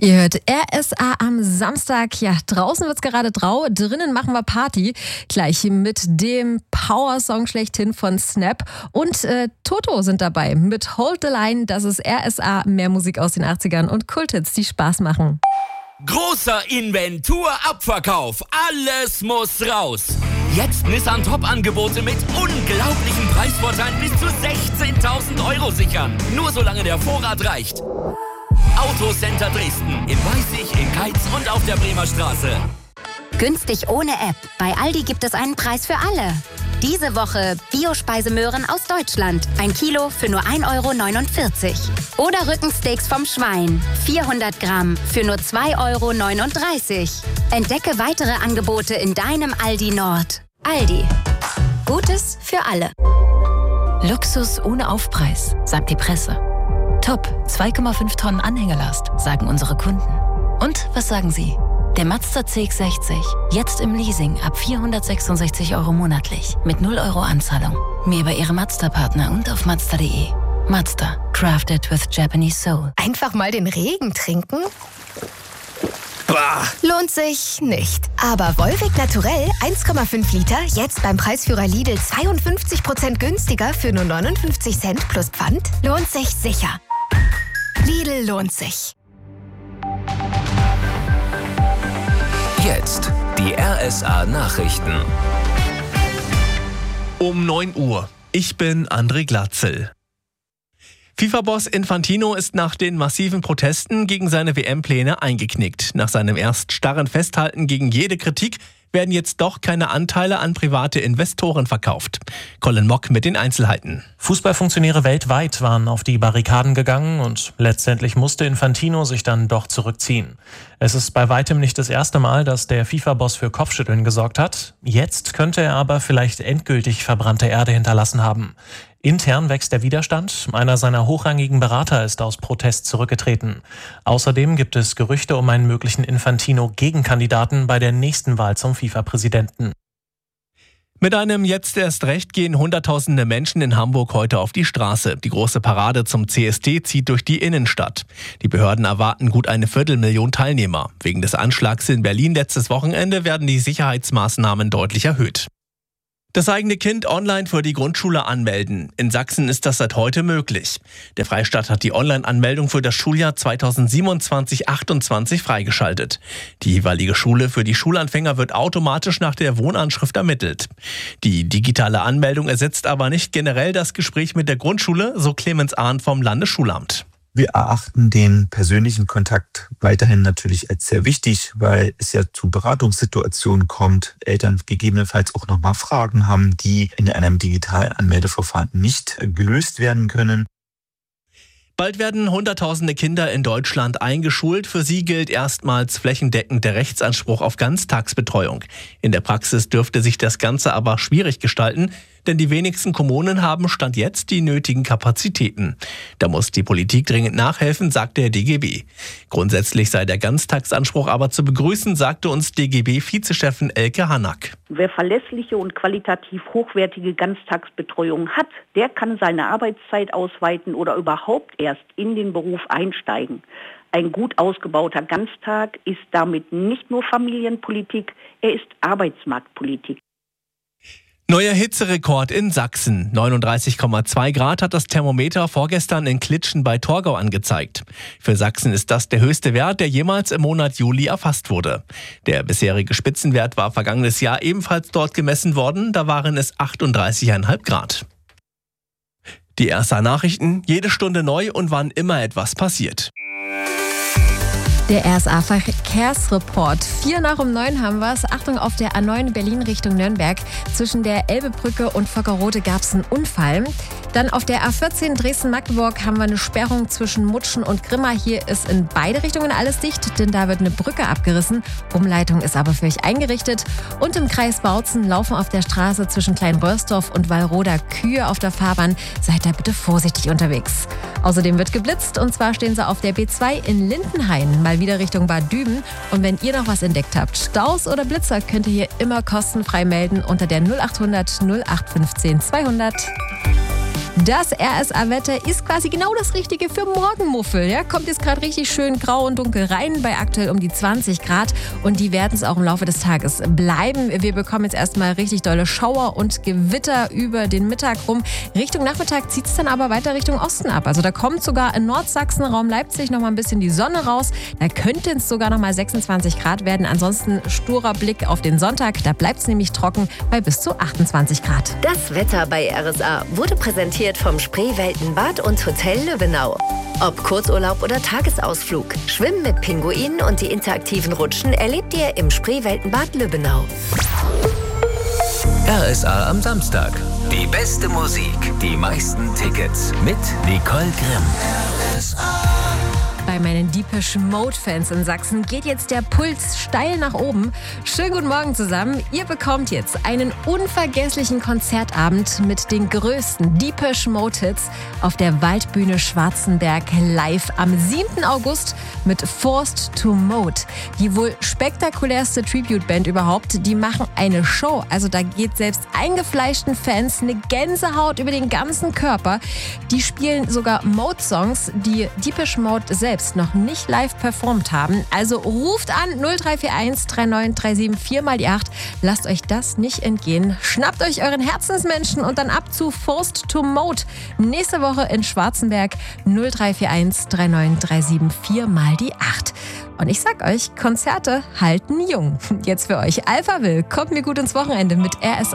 Ihr hört RSA am Samstag. Ja, draußen wird's gerade grau, drinnen machen wir Party. Gleich mit dem Power-Song schlechthin von Snap. Und Toto sind dabei mit Hold the Line. Das ist RSA, mehr Musik aus den 80ern und Kulthits, die Spaß machen. Großer Inventur-Abverkauf. Alles muss raus. Jetzt Nissan Top-Angebote mit unglaublichen Preisvorteilen bis zu 16.000 Euro sichern. Nur solange der Vorrat reicht. Autocenter Dresden, in Weißig, in Keitz und auf der Bremer Straße. Günstig ohne App. Bei Aldi gibt es einen Preis für alle. Diese Woche Biospeisemöhren aus Deutschland. 1 Kilo für nur 1,49 €. Oder Rückensteaks vom Schwein. 400 Gramm für nur 2,39 €. Entdecke weitere Angebote in deinem Aldi Nord. Aldi. Gutes für alle. Luxus ohne Aufpreis, sagt die Presse. Top, 2,5 Tonnen Anhängelast, sagen unsere Kunden. Und was sagen Sie? Der Mazda CX-60, jetzt im Leasing ab 466 € monatlich, mit 0 € Anzahlung. Mehr über Ihre Mazda-Partner und auf Mazda.de. Mazda, crafted with Japanese soul. Einfach mal den Regen trinken? Bah. Lohnt sich nicht. Aber Volvic Naturell 1,5 Liter, jetzt beim Preisführer Lidl 52% günstiger für nur 59 Cent plus Pfand, lohnt sich sicher. Lidl lohnt sich. Jetzt die RSA Nachrichten. Um 9 Uhr. Ich bin André Glatzel. FIFA-Boss Infantino ist nach den massiven Protesten gegen seine WM-Pläne eingeknickt. Nach seinem erst starren Festhalten gegen jede Kritik werden jetzt doch keine Anteile an private Investoren verkauft. Colin Mock mit den Einzelheiten. Fußballfunktionäre weltweit waren auf die Barrikaden gegangen und letztendlich musste Infantino sich dann doch zurückziehen. Es ist bei weitem nicht das erste Mal, dass der FIFA-Boss für Kopfschütteln gesorgt hat. Jetzt könnte er aber vielleicht endgültig verbrannte Erde hinterlassen haben. Intern wächst der Widerstand. Einer seiner hochrangigen Berater ist aus Protest zurückgetreten. Außerdem gibt es Gerüchte um einen möglichen Infantino-Gegenkandidaten bei der nächsten Wahl zum FIFA-Präsidenten. Mit einem Jetzt erst recht gehen Hunderttausende Menschen in Hamburg heute auf die Straße. Die große Parade zum CSD zieht durch die Innenstadt. Die Behörden erwarten gut 250.000 Teilnehmer. Wegen des Anschlags in Berlin letztes Wochenende werden die Sicherheitsmaßnahmen deutlich erhöht. Das eigene Kind online für die Grundschule anmelden. In Sachsen ist das seit heute möglich. Der Freistaat hat die Online-Anmeldung für das Schuljahr 2027/28 freigeschaltet. Die jeweilige Schule für die Schulanfänger wird automatisch nach der Wohnanschrift ermittelt. Die digitale Anmeldung ersetzt aber nicht generell das Gespräch mit der Grundschule, so Clemens Ahn vom Landesschulamt. Wir erachten den persönlichen Kontakt weiterhin natürlich als sehr wichtig, weil es ja zu Beratungssituationen kommt, Eltern gegebenenfalls auch nochmal Fragen haben, die in einem digitalen Anmeldeverfahren nicht gelöst werden können. Bald werden Hunderttausende Kinder in Deutschland eingeschult. Für sie gilt erstmals flächendeckend der Rechtsanspruch auf Ganztagsbetreuung. In der Praxis dürfte sich das Ganze aber schwierig gestalten, denn die wenigsten Kommunen haben Stand jetzt die nötigen Kapazitäten. Da muss die Politik dringend nachhelfen, sagt der DGB. Grundsätzlich sei der Ganztagsanspruch aber zu begrüßen, sagte uns DGB-Vizechefin Elke Hanack. Wer verlässliche und qualitativ hochwertige Ganztagsbetreuung hat, der kann seine Arbeitszeit ausweiten oder überhaupt erst in den Beruf einsteigen. Ein gut ausgebauter Ganztag ist damit nicht nur Familienpolitik, er ist Arbeitsmarktpolitik. Neuer Hitzerekord in Sachsen. 39,2 Grad hat das Thermometer vorgestern in Klitschen bei Torgau angezeigt. Für Sachsen ist das der höchste Wert, der jemals im Monat Juli erfasst wurde. Der bisherige Spitzenwert war vergangenes Jahr ebenfalls dort gemessen worden. Da waren es 38,5 Grad. Die RSA Nachrichten, jede Stunde neu und wann immer etwas passiert. Der RSA-Verkehrsreport. 8:45 haben wir es. Achtung, auf der A9 Berlin Richtung Nürnberg. Zwischen der Elbebrücke und Vockerode gab es einen Unfall. Dann auf der A14 Dresden-Magdeburg haben wir eine Sperrung zwischen Mutschen und Grimma. Hier ist in beide Richtungen alles dicht, denn da wird eine Brücke abgerissen. Umleitung ist aber für euch eingerichtet. Und im Kreis Bautzen laufen auf der Straße zwischen Kleinröhrsdorf und Wallroda Kühe auf der Fahrbahn. Seid da bitte vorsichtig unterwegs. Außerdem wird geblitzt, und zwar stehen sie auf der B2 in Lindenhain, mal wieder Richtung Bad Düben. Und wenn ihr noch was entdeckt habt, Staus oder Blitzer, könnt ihr hier immer kostenfrei melden unter der 0800 0815 200. Das RSA-Wetter ist quasi genau das Richtige für Morgenmuffel. Ja? Kommt jetzt gerade richtig schön grau und dunkel rein, bei aktuell um die 20 Grad. Und die werden es auch im Laufe des Tages bleiben. Wir bekommen jetzt erstmal richtig dolle Schauer und Gewitter über den Mittag rum. Richtung Nachmittag zieht es dann aber weiter Richtung Osten ab. Also da kommt sogar in Nordsachsen, Raum Leipzig noch mal ein bisschen die Sonne raus. Da könnte es sogar noch mal 26 Grad werden. Ansonsten sturer Blick auf den Sonntag. Da bleibt es nämlich trocken bei bis zu 28 Grad. Das Wetter bei RSA wurde präsentiert vom Spreeweltenbad und Hotel Löwenau. Ob Kurzurlaub oder Tagesausflug, Schwimmen mit Pinguinen und die interaktiven Rutschen erlebt ihr im Spreeweltenbad Löwenau. RSA am Samstag. Die beste Musik, die meisten Tickets mit Nicole Grimm. RSA. Bei meinen Depeche Mode-Fans in Sachsen geht jetzt der Puls steil nach oben. Schönen guten Morgen zusammen. Ihr bekommt jetzt einen unvergesslichen Konzertabend mit den größten Depeche Mode-Hits auf der Waldbühne Schwarzenberg live am 7. August mit Forced to Mode. Die wohl spektakulärste Tribute-Band überhaupt. Die machen eine Show. Also da geht selbst eingefleischten Fans eine Gänsehaut über den ganzen Körper. Die spielen sogar Mode-Songs, die Depeche Mode selbst noch nicht live performt haben. Also ruft an 0341 3937 4 mal die 8. Lasst euch das nicht entgehen. Schnappt euch euren Herzensmenschen und dann ab zu Forced to Mode. Nächste Woche in Schwarzenberg 0341 3937 4 mal die 8. Und ich sag euch, Konzerte halten jung. Jetzt für euch Alphaville. Kommt mir gut ins Wochenende mit RSA.